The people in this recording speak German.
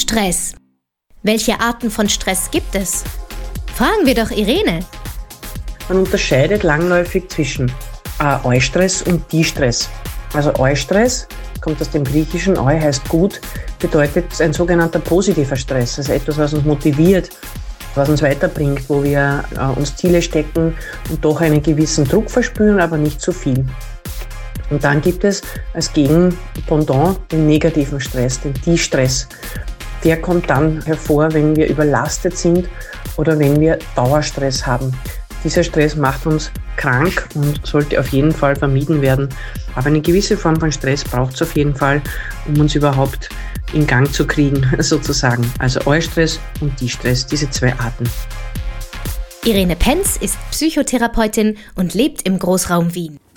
Stress. Welche Arten von Stress gibt es? Fragen wir doch Irene. Man unterscheidet langläufig zwischen Eustress und Distress. Also Eustress kommt aus dem Griechischen, Eu heißt gut, bedeutet ein sogenannter positiver Stress, also etwas, was uns motiviert, was uns weiterbringt, wo wir uns Ziele stecken und doch einen gewissen Druck verspüren, aber nicht zu viel. Und dann gibt es als Gegenpendant den negativen Stress, den Distress. Der kommt dann hervor, wenn wir überlastet sind oder wenn wir Dauerstress haben. Dieser Stress macht uns krank und sollte auf jeden Fall vermieden werden. Aber eine gewisse Form von Stress braucht es auf jeden Fall, um uns überhaupt in Gang zu kriegen, sozusagen. Also Eustress und Distress, diese zwei Arten. Irene Penz ist Psychotherapeutin und lebt im Großraum Wien.